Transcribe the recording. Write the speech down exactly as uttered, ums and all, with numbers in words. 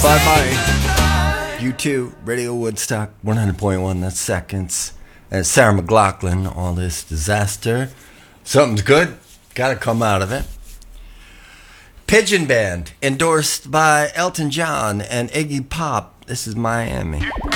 Bye bye. You too. Radio Woodstock one hundred point one. That's Seconds. And Sarah McLachlan. All this disaster. Something's good. Gotta come out of it. Pigeon Band. Endorsed by Elton John and Iggy Pop. This is Miami.